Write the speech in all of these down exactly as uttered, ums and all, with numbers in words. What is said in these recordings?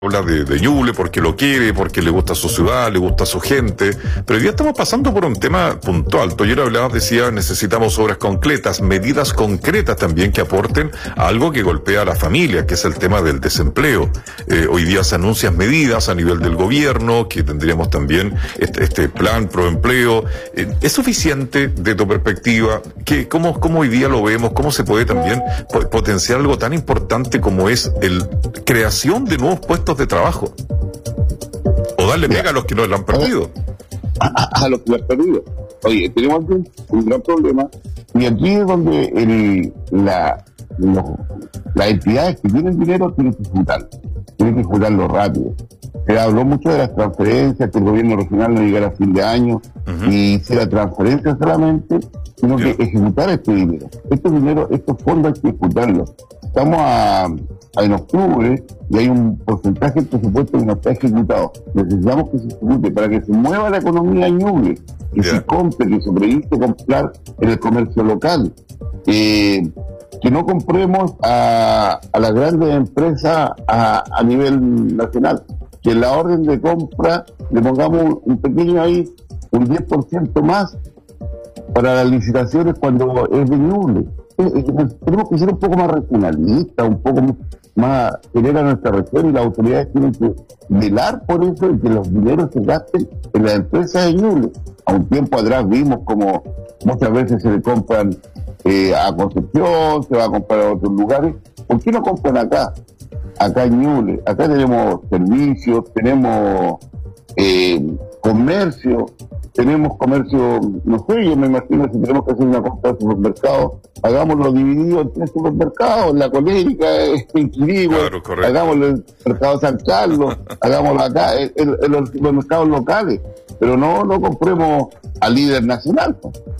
habla de, de Ñuble porque lo quiere, porque le gusta su ciudad, le gusta su gente, pero hoy día estamos pasando por un tema puntual. Toyera hablaba, decía, necesitamos obras concretas, medidas concretas también que aporten a algo que golpea a la familia, que es el tema del desempleo. Eh, hoy día se anuncian medidas a nivel del gobierno, que tendríamos también este, este plan pro empleo. Eh, ¿Es suficiente de tu perspectiva? ¿Qué, cómo, ¿Cómo hoy día lo vemos? ¿Cómo se puede también potenciar algo tan importante como es el creación de nuevos puestos de trabajo? O darle pega a los que no lo han perdido. A, a, a los que lo han perdido. Oye, tenemos aquí un, un gran problema, y aquí es donde el, la, los, las entidades que tienen dinero tienen que ejecutarlo, tienen que ejecutarlo rápido. Se habló mucho de las transferencias, que el gobierno regional no llegara a fin de año uh-huh. y hiciera transferencias solamente, sino yeah. que ejecutar este dinero. Este dinero, estos fondos hay que ejecutarlos. Estamos a, a en octubre y hay un porcentaje del presupuesto que no está ejecutado. Necesitamos que se ejecute para que se mueva la economía Ñuble, que yeah. se compre, que se previste comprar en el comercio local. Eh, que no compremos a, a las grandes empresas a, a nivel nacional. Que en la orden de compra le pongamos un, un pequeño ahí, un diez por ciento más para las licitaciones cuando es de Ñuble. Tenemos que ser un poco más regionalistas, un poco más querer a nuestra región, y las autoridades tienen que velar por eso y que los dineros se gasten en las empresas de Ñuble. A un tiempo atrás vimos como muchas veces se le compran eh, a Concepción, se va a comprar a otros lugares. ¿Por qué no compran acá? Acá en Ñuble, acá tenemos servicios, tenemos eh, comercio, tenemos comercio, no sé, yo me imagino si tenemos que hacer una compra de supermercados, hagámoslo dividido en tres supermercados, en La Colérica, en Quirigua, claro, hagámoslo en el mercado San Carlos, hagámoslo acá, en, en, en los supermercados locales, pero no, no compremos al líder nacional.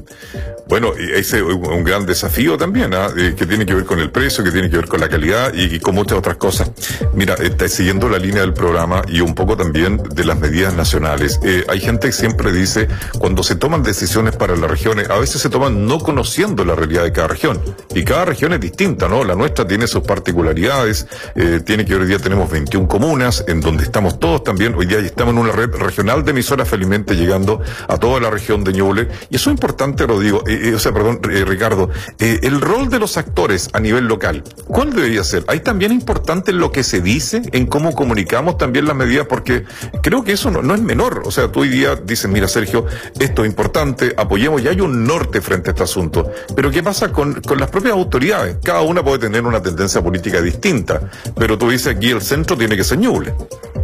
Bueno, ese es un gran desafío también, ¿eh? que tiene que ver con el precio, que tiene que ver con la calidad y, y con muchas otras cosas. Mira, está siguiendo la línea del programa y un poco también de las medidas nacionales. Eh, hay gente que siempre dice, cuando se toman decisiones para las regiones, a veces se toman no conociendo la realidad de cada región. Y cada región es distinta, ¿no? La nuestra tiene sus particularidades, eh, tiene que hoy día tenemos veintiuna comunas, en donde estamos todos también, hoy día estamos en una red regional de emisoras felizmente llegando a toda la región de Ñuble, y eso es importante, Rodrigo, eh, eh, o sea, perdón, eh, Ricardo, eh, el rol de los actores a nivel local, ¿cuál debería ser? Hay también importante lo que se dice, en cómo comunicamos también las medidas, porque creo que eso no, no es menor. O sea, tú hoy día dices, mira, Sergio, esto es importante, apoyemos, y hay un norte frente a este asunto. Pero ¿qué pasa con, con las propias autoridades? Cada una puede tener una tendencia política distinta, pero tú dices aquí el centro tiene que ser Ñuble.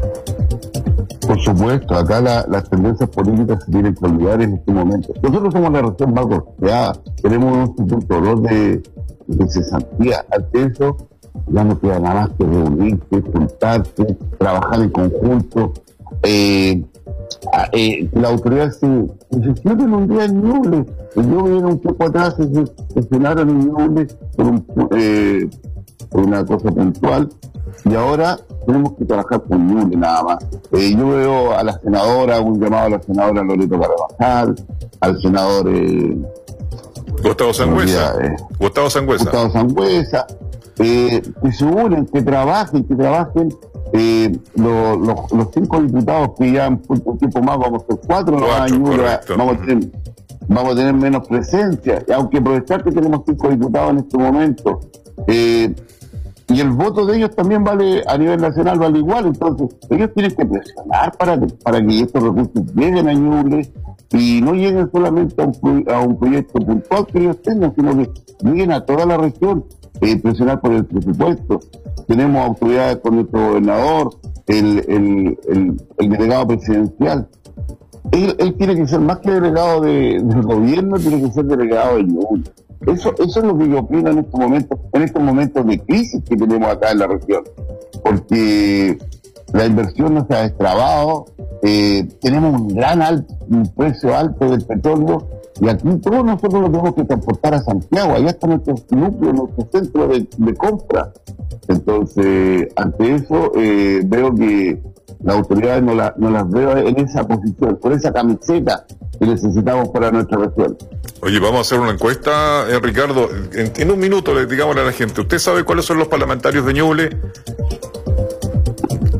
Por supuesto, acá la, las tendencias políticas se tienen que olvidar en este momento. Nosotros somos la región más golpeada, tenemos un punto dos de, de cesantía. Ante eso, ya no queda nada más que reunirse, juntarse, trabajar en conjunto. Eh, eh, la autoridad se, se sienten un día en Ñuble. Yo vine un tiempo atrás, se sesionaron en Ñuble por, un, eh, por una cosa puntual, y ahora tenemos que trabajar con Ñuble nada más. Eh, yo veo a la senadora, un llamado a la senadora Loreto Carvajal, al senador eh, Gustavo Sangüesa, eh, Gustavo Sangüesa, Gustavo Sangüesa, eh, que se unen, que trabajen, que trabajen eh, lo, lo, los cinco diputados que ya en un tiempo más vamos a ser cuatro, cuatro no Ñuble, vamos uh-huh. a tener vamos a tener menos presencia, y aunque aprovechar que tenemos cinco diputados en este momento, eh, y el voto de ellos también vale a nivel nacional, vale igual. Entonces ellos tienen que presionar para que, para que estos recursos lleguen a Ñuble y no lleguen solamente a un, a un proyecto puntual que ellos tengan, sino que lleguen a toda la región. Eh, presionar por el presupuesto. Tenemos autoridades con nuestro gobernador, el, el, el, el delegado presidencial. Él, él tiene que ser más que delegado de, del gobierno, tiene que ser delegado de Ñuble. Eso, eso es lo que yo opino en estos momentos, en estos momentos de crisis que tenemos acá en la región, porque la inversión no se ha destrabado, eh, tenemos un gran alto, un precio alto del petróleo, y aquí todos nosotros lo tenemos que transportar a Santiago, allá está nuestro núcleo, nuestro centro de, de compra. Entonces, ante eso, eh, veo que las autoridades no, la, no las veo en esa posición, por esa camiseta que necesitamos para nuestra región. Oye, vamos a hacer una encuesta, eh, Ricardo, en, en un minuto le digamos a la gente, ¿usted sabe cuáles son los parlamentarios de Ñuble?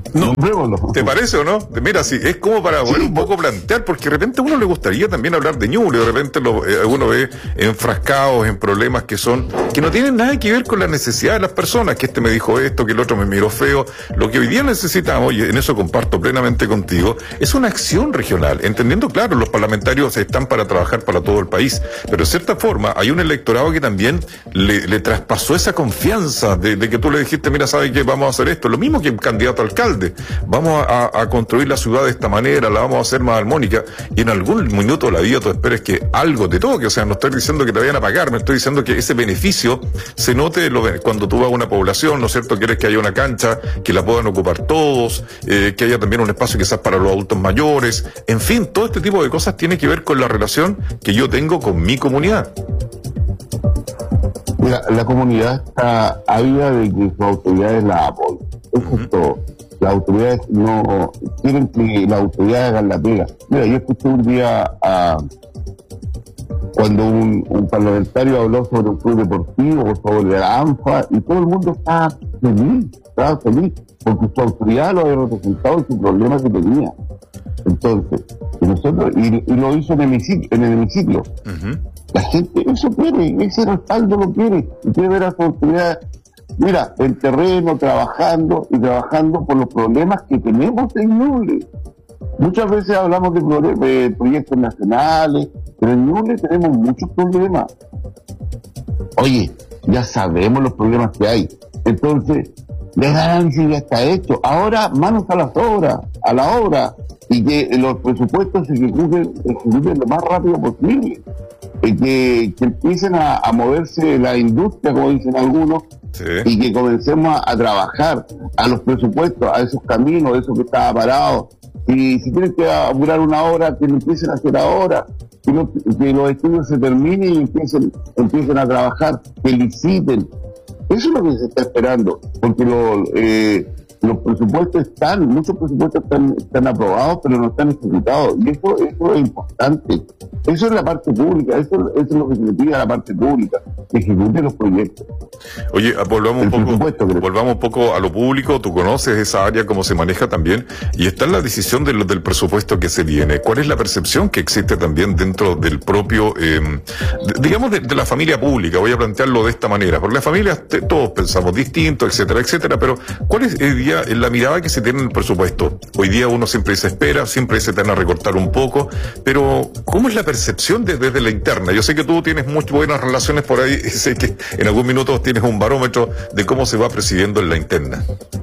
No, ¿te parece o no? Mira, sí, es como para poder sí, un poco plantear, porque de repente a uno le gustaría también hablar de Ñuble, de repente lo, eh, uno ve enfrascados en problemas que son, que no tienen nada que ver con la necesidad de las personas, que este me dijo esto, que el otro me miró feo. Lo que hoy día necesitamos, y en eso comparto plenamente contigo, es una acción regional, entendiendo, claro, los parlamentarios están para trabajar para todo el país, pero de cierta forma hay un electorado que también le, le traspasó esa confianza de, de que tú le dijiste, mira, ¿sabes qué? Vamos a hacer esto, lo mismo que un candidato a alcalde. Vamos a, a construir la ciudad de esta manera, la vamos a hacer más armónica, y en algún minuto de la vida tú esperes que algo te toque. O sea, no estoy diciendo que te vayan a pagar, me estoy diciendo que ese beneficio se note lo, cuando tú vas a una población, ¿no es cierto? Quieres que haya una cancha, que la puedan ocupar todos, eh, que haya también un espacio quizás para los adultos mayores, en fin, todo este tipo de cosas tiene que ver con la relación que yo tengo con mi comunidad. Mira, la comunidad está ávida de que sus autoridades la apoyen. Eso uh-huh. es todo. Las autoridades no quieren que las autoridades hagan la pega. Mira, yo escuché un día a, cuando un, un parlamentario habló sobre un club deportivo, sobre la ANFA, y todo el mundo estaba feliz, estaba feliz, porque su autoridad lo había representado en su problema que tenía. Entonces, y nosotros, y, y lo hizo en el hemiciclo. En el hemiciclo. Uh-huh. La gente eso quiere, ese respaldo lo quiere, y quiere ver a su autoridad. Mira, en terreno, trabajando y trabajando por los problemas que tenemos en Ñuble. Muchas veces hablamos de, problemas, de proyectos nacionales, pero en Ñuble tenemos muchos problemas. Oye, ya sabemos los problemas que hay. Entonces, el análisis ya está hecho. Ahora, manos a las obras, a la obra, y que los presupuestos se ejecuten, ejecuten lo más rápido posible. Y que, que empiecen a, a moverse la industria, como dicen algunos, sí. Y que comencemos a, a trabajar a los presupuestos, a esos caminos, eso que estaba parado. Y si tienen que durar una hora, que lo empiecen a hacer ahora, que, lo, que los estudios se terminen y empiecen, empiecen a trabajar, que liciten. Eso es lo que se está esperando, porque lo, eh, los presupuestos están, muchos presupuestos están, están aprobados, pero no están ejecutados, y eso, eso es importante. Eso es la parte pública, eso, eso es lo que se le pide a la parte pública, que ejecute los proyectos. Oye, volvamos un, poco, volvamos un poco a lo público. Tú conoces esa área, cómo se maneja también, y está en la decisión de lo, del presupuesto que se viene. ¿Cuál es la percepción que existe también dentro del propio, eh, de, digamos, de, de la familia pública? Voy a plantearlo de esta manera, porque las familias te, todos pensamos distinto, etcétera, etcétera, pero ¿cuál es hoy día la mirada que se tiene en el presupuesto? Hoy día uno siempre se espera, siempre se tiene a recortar un poco, pero ¿cómo es la percepción de, desde la interna? Yo sé que tú tienes muy buenas relaciones por ahí, sé que en algún minuto tienes un barómetro de cómo se va presidiendo en la interna.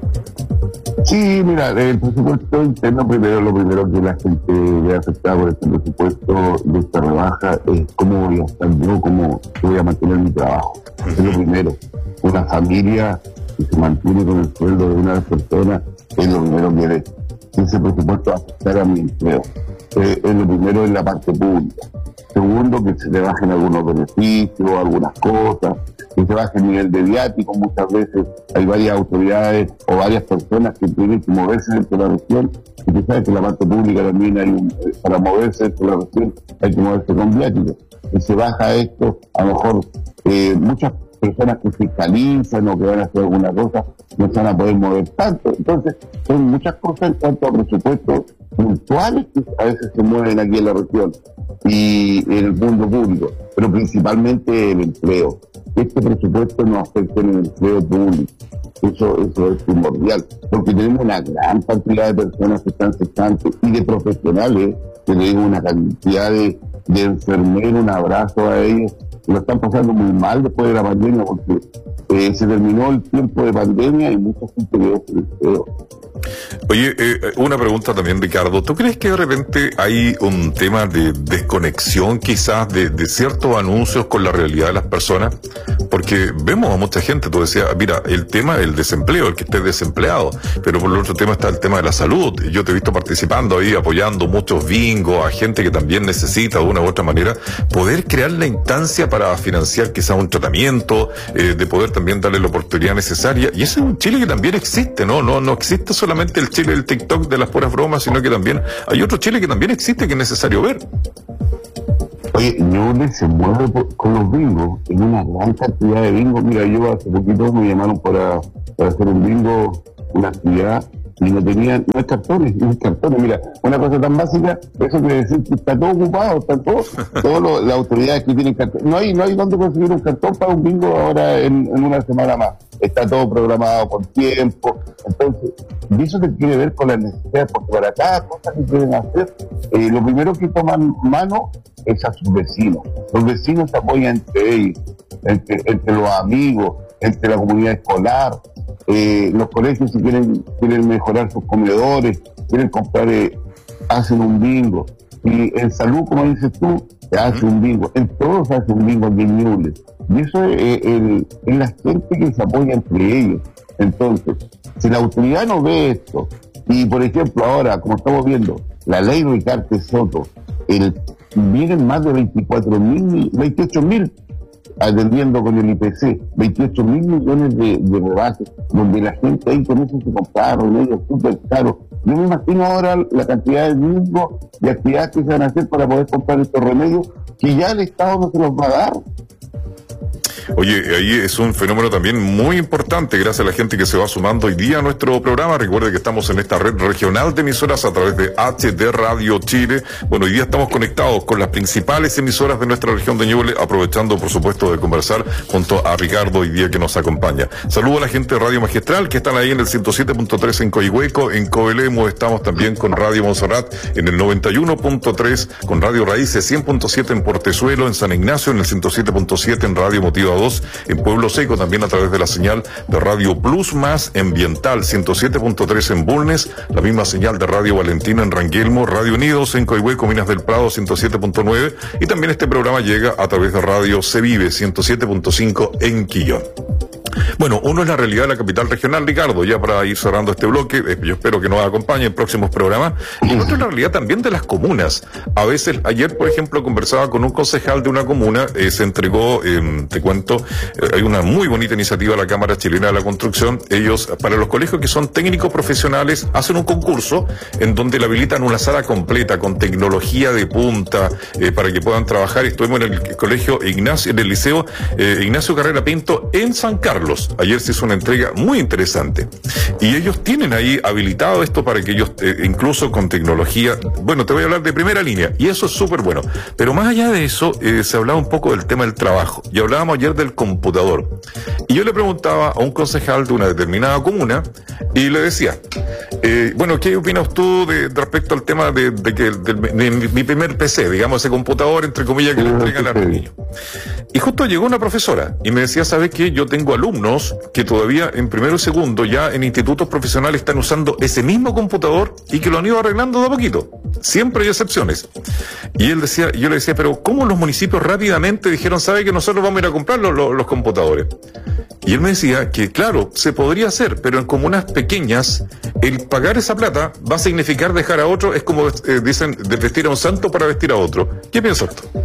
Sí, mira, el presupuesto interno, primero, lo primero que la gente ve afectada por este presupuesto de esta rebaja es cómo voy a estar yo, cómo voy a mantener mi trabajo. Uh-huh. Es lo primero. Una familia que se mantiene con el sueldo de una persona es lo primero que ve. Ese presupuesto va a afectar a mi empleo. Eh, es lo primero en la parte pública. Segundo, que se le bajen algunos beneficios, algunas cosas, que se baje el nivel de viático. Muchas veces hay varias autoridades o varias personas que tienen que moverse dentro de la región, y tú sabes que en la parte pública también hay un, para moverse dentro de la región hay que moverse con viático. Si se baja esto, a lo mejor eh, muchas personas que fiscalizan o que van a hacer alguna cosa no se van a poder mover tanto. Entonces, son muchas cosas en cuanto a presupuestos puntuales que a veces se mueven aquí en la región y en el mundo público, pero principalmente el empleo. Este presupuesto no afecta en el empleo público. Eso, eso es primordial, porque tenemos una gran cantidad de personas que están cesantes y de profesionales, que tenemos una cantidad de, de enfermeros, un abrazo a ellos, que lo están pasando muy mal después de la pandemia, porque eh, se terminó el tiempo de pandemia y mucha gente quedó sin empleo. Oye, eh, una pregunta también, Ricardo. ¿Tú crees que de repente hay un tema de desconexión quizás de, de ciertos anuncios con la realidad de las personas? Porque vemos a mucha gente, tú decías, mira, el tema del desempleo, el que esté desempleado, pero por el otro tema está el tema de la salud. Yo te he visto participando ahí, apoyando muchos bingos a gente que también necesita de una u otra manera poder crear la instancia para financiar quizás un tratamiento, eh, de poder también darle la oportunidad necesaria. Y eso es un Chile que también existe, ¿no? No, no existe solamente el Chile del TikTok de las puras bromas, sino que también hay otro Chile que también existe, que es necesario ver. Oye, Ñuble se mueve por, con los bingos, en una gran cantidad de bingos. Mira, yo hace poquito me llamaron para, para hacer un bingo, una actividad, y no tenían, no hay cartones, no hay cartones. Mira, una cosa tan básica, eso quiere decir que está todo ocupado, está todo, todas las autoridades que tienen cartones. No hay, no hay dónde conseguir un cartón para un bingo ahora en, en una semana más. Está todo programado con tiempo. Entonces, y eso se quiere ver con la necesidad, porque para cada cosa que quieren hacer, eh, lo primero que toman mano es a sus vecinos. Los vecinos se apoyan entre ellos, entre, entre los amigos, entre la comunidad escolar. Eh, los colegios, si quieren quieren mejorar sus comedores, quieren comprar, eh, hacen un bingo. Y en salud, como dices tú, se hace un bingo. En todos se hace un bingo en Ñuble. Y eso es, eh, el, es la gente que se apoya entre ellos. Entonces, si la autoridad no ve esto, y por ejemplo ahora, como estamos viendo, la ley Ricardo Soto, el, vienen más de veinticuatro mil, veintiocho mil atendiendo con el I P C, veintiocho mil millones de, de rebates, donde la gente ahí con eso se compraron, ellos súper caros. Yo me imagino ahora la cantidad de bingos y actividades que se van a hacer para poder comprar estos remedios, que ya el Estado no se los va a dar. Oye, ahí es un fenómeno también muy importante, gracias a la gente que se va sumando hoy día a nuestro programa. Recuerde que estamos en esta red regional de emisoras a través de H D Radio Chile. Bueno, hoy día estamos conectados con las principales emisoras de nuestra región de Ñuble, aprovechando, por supuesto, de conversar junto a Ricardo hoy día que nos acompaña. Saludo a la gente de Radio Magistral, que están ahí en el ciento siete punto tres en Coihueco, en Coelemo. Estamos también con Radio Monserrat en el noventa y uno punto tres, con Radio Raíces cien punto siete en Portezuelo, en San Ignacio, en el ciento siete punto siete en Radio Motiva dos, en Pueblo Seco, también a través de la señal de Radio Plus Más Ambiental, ciento siete punto tres en Bulnes, la misma señal de Radio Valentina en Ranguelmo, Radio Unidos en Coihueco, Minas del Prado, ciento siete punto nueve, y también este programa llega a través de Radio Se Vive, ciento siete punto cinco en Quillón. Bueno, uno es la realidad de la capital regional, Ricardo, ya para ir cerrando este bloque, eh, yo espero que nos acompañe en próximos programas, y el otro es la realidad también de las comunas. A veces, ayer, por ejemplo, conversaba con un concejal de una comuna, eh, se entregó, eh, te cuento, eh, hay una muy bonita iniciativa de la Cámara Chilena de la Construcción. Ellos, para los colegios que son técnicos profesionales, hacen un concurso en donde le habilitan una sala completa con tecnología de punta, eh, para que puedan trabajar. Estuvimos en el colegio Ignacio, en el liceo eh, Ignacio Carrera Pinto en San Carlos. Ayer se hizo una entrega muy interesante y ellos tienen ahí habilitado esto para que ellos, eh, incluso con tecnología, bueno, te voy a hablar de primera línea y eso es súper bueno, pero más allá de eso, eh, se hablaba un poco del tema del trabajo y hablábamos ayer del computador y yo le preguntaba a un concejal de una determinada comuna y le decía, eh, bueno, ¿qué opinas tú de, de respecto al tema de, de que de, de, de mi primer P C, digamos, ese computador entre comillas que le entregan a los niños? Y justo llegó una profesora y me decía, ¿sabes qué? Yo tengo alumnos que todavía en primero y segundo ya en institutos profesionales están usando ese mismo computador y que lo han ido arreglando de a poquito. Siempre hay excepciones. Y él decía, yo le decía, pero ¿cómo los municipios rápidamente dijeron, sabe que nosotros vamos a ir a comprar los, los, los computadores? Y él me decía que claro, se podría hacer, pero en comunas pequeñas el pagar esa plata va a significar dejar a otro, es como eh, dicen, de vestir a un santo para vestir a otro. ¿Qué piensas tú?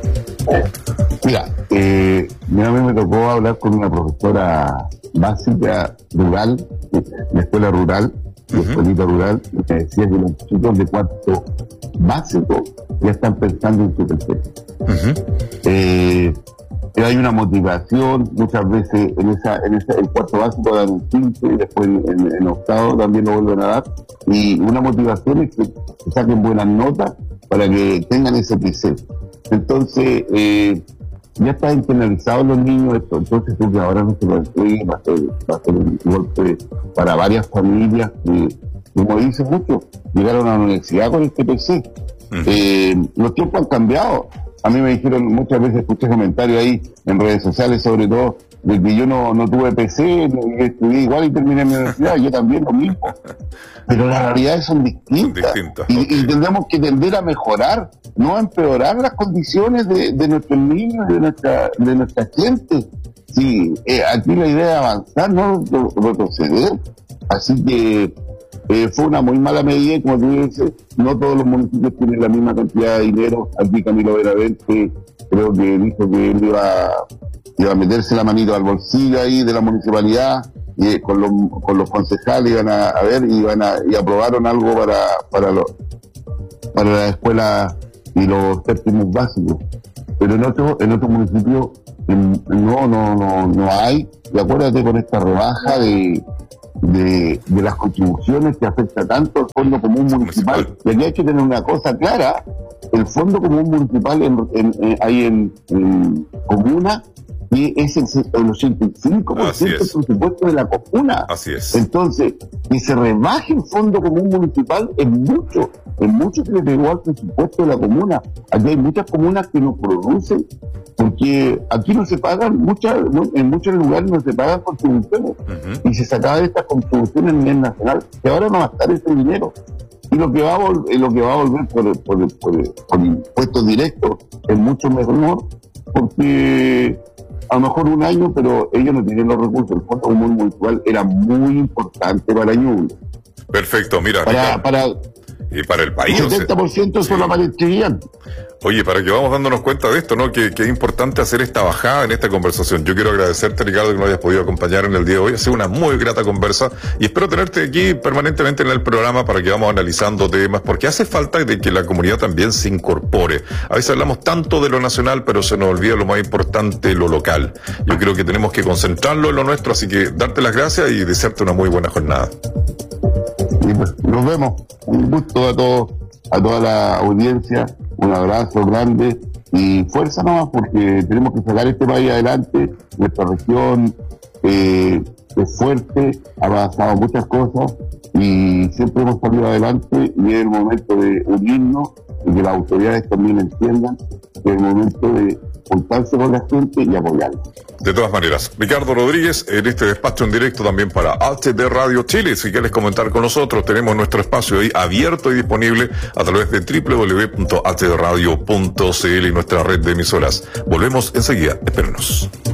Mira, eh, a mí me tocó hablar con una profesora básica rural, de escuela rural, de escuelita rural, y me decía que los chicos de cuarto básico ya están pensando en su P C. Uh-huh. eh, hay una motivación, muchas veces en esa, en ese, el cuarto básico dan un quince y después en, en, en octavo también lo vuelven a dar, y una motivación es que, que saquen buenas notas para que tengan ese P C. Entonces, eh, ya está internalizado los niños esto, entonces creo que ahora no se lo entregue, va a ser, va a ser un golpe para varias familias que, como dice mucho, llegaron a la universidad con este P C. Uh-huh. Eh, los tiempos han cambiado. A mí me dijeron muchas veces, escuché comentarios ahí en redes sociales, sobre todo, de que yo no, no tuve P C, estudié igual y terminé en mi universidad, yo también lo mismo. Pero las realidades son distintas. Son distintas. Y, okay. y tendremos que tender a mejorar, no a empeorar las condiciones de, de nuestros niños, de nuestra, de nuestra gente. Sí, eh, aquí la idea es avanzar, no retroceder. Así que eh, fue una muy mala medida, como tú dices, no todos los municipios tienen la misma cantidad de dinero. Aquí Camilo Benavente creo que dijo que él iba, iba a meterse la manito al bolsillo ahí de la municipalidad, y eh, con los con los concejales iban a, a ver y iban a, y aprobaron algo para para los para la escuela y los séptimos básicos. Pero en otro en otro municipio no, no, no, no hay. Y acuérdate con esta rebaja de, de, de las contribuciones que afecta tanto al Fondo Común Municipal. municipal. Y aquí hay que tener una cosa clara: el Fondo Común Municipal en, en, en, hay en, en comuna y es el, el ochenta y cinco por ciento del presupuesto de la comuna. Así es. Entonces, que se rebaje el Fondo Común Municipal es mucho, es mucho que le pegó al presupuesto de la comuna. Aquí hay muchas comunas que no producen, porque aquí no se pagan, muchas, no, en muchos lugares no se pagan contribuciones, uh-huh. y se sacaba de estas contribuciones a nivel nacional, que ahora no va a estar ese dinero. Y lo que va a volver, lo que va a volver por, por, por, por impuestos directos es mucho menor, porque a lo mejor un año, pero ellos no tienen los recursos. El Fondo Común Municipal era muy importante para Ñuble. Perfecto, mira. Para, para, y para el país. El setenta por ciento sí. solo para el estudiante. Oye, para que vamos dándonos cuenta de esto, ¿no? Que, que es importante hacer esta bajada en esta conversación. Yo quiero agradecerte, Ricardo, que nos hayas podido acompañar en el día de hoy. Ha sido una muy grata conversa y espero tenerte aquí permanentemente en el programa para que vamos analizando temas, porque hace falta de que la comunidad también se incorpore. A veces hablamos tanto de lo nacional, pero se nos olvida lo más importante, lo local. Yo creo que tenemos que concentrarlo en lo nuestro, así que darte las gracias y desearte una muy buena jornada. Y pues, nos vemos. Un gusto a todos, a toda la audiencia. Un abrazo grande y fuerza nomás, porque tenemos que sacar este país adelante. Nuestra región eh, es fuerte, ha avanzado muchas cosas y siempre hemos salido adelante, y es el momento de unirnos y que las autoridades también entiendan que es el momento de juntarse con la gente y apoyarla. De todas maneras, Ricardo Rodríguez, en este despacho en directo también para H D Radio Chile. Si quieres comentar con nosotros, tenemos nuestro espacio ahí abierto y disponible a través de doble u doble u doble u punto h d radio punto c l y nuestra red de emisoras. Volvemos enseguida, espérenos.